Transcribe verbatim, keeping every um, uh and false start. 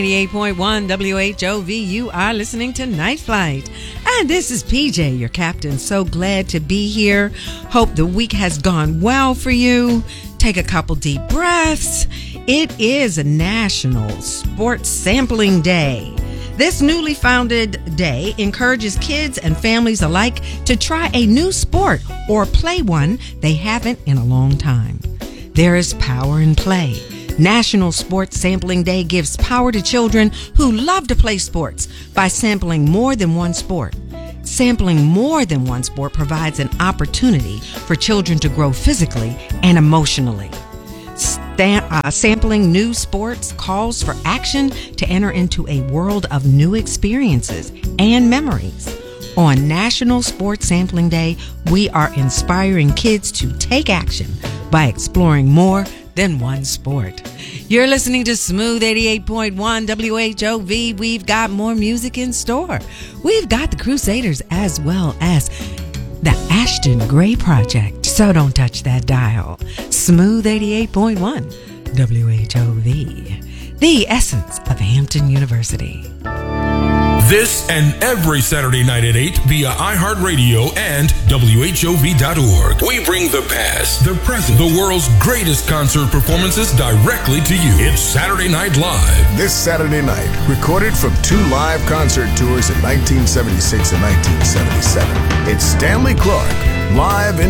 ninety-eight point one W H O V, you are listening to Night Flight. And this is P J, your captain. So glad to be here. Hope the week has gone well for you. Take a couple deep breaths. It is a National Sports Sampling Day. This newly founded day encourages kids and families alike to try a new sport or play one they haven't in a long time. There is power in play. National Sports Sampling Day gives power to children who love to play sports by sampling more than one sport. Sampling more than one sport provides an opportunity for children to grow physically and emotionally. Stam- uh, sampling new sports calls for action to enter into a world of new experiences and memories. On National Sports Sampling Day, we are inspiring kids to take action by exploring more than one sport. You're listening to Smooth eighty-eight point one W H O V. We've got more music in store. We've got the Crusaders as well as the Ashton Gray Project. So don't touch that dial. Smooth eighty-eight point one W H O V, the essence of Hampton University. This and every Saturday night at eight via iHeartRadio and W H O V dot org. We bring the past, the present, the world's greatest concert performances directly to you. It's Saturday Night Live. This Saturday night, recorded from two live concert tours in nineteen seventy-six and nineteen seventy-seven. It's Stanley Clarke, live in